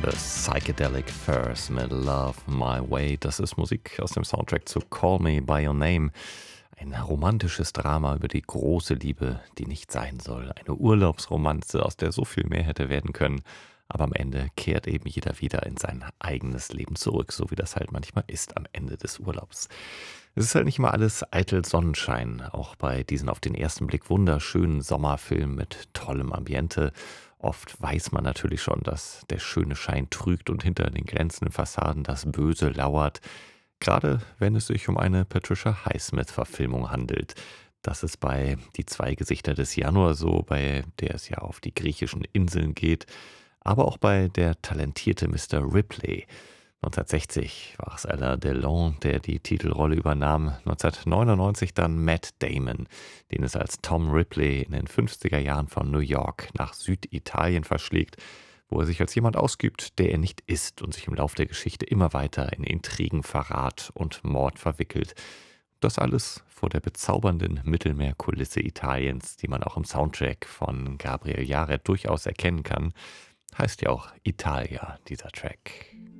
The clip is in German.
The Psychedelic Furs mit Love My Way. Das ist Musik aus dem Soundtrack zu Call Me By Your Name. Ein romantisches Drama über die große Liebe, die nicht sein soll. Eine Urlaubsromanze, aus der so viel mehr hätte werden können. Aber am Ende kehrt eben jeder wieder in sein eigenes Leben zurück, so wie das halt manchmal ist am Ende des Urlaubs. Es ist halt nicht immer alles eitel Sonnenschein, auch bei diesen auf den ersten Blick wunderschönen Sommerfilmen mit tollem Ambiente. Oft weiß man natürlich schon, dass der schöne Schein trügt und hinter den glänzenden Fassaden das Böse lauert. Gerade wenn es sich um eine Patricia Highsmith-Verfilmung handelt. Das ist bei Die zwei Gesichter des Januar so, bei der es ja auf die griechischen Inseln geht, aber auch bei Der talentierte Mr. Ripley. 1960 war es Alain Delon, der die Titelrolle übernahm, 1999 dann Matt Damon, den es als Tom Ripley in den 50er Jahren von New York nach Süditalien verschlägt, wo er sich als jemand ausgibt, der er nicht ist und sich im Lauf der Geschichte immer weiter in Intrigen, Verrat und Mord verwickelt. Das alles vor der bezaubernden Mittelmeerkulisse Italiens, die man auch im Soundtrack von Gabriel Yared durchaus erkennen kann. Heißt ja auch Italia, dieser Track.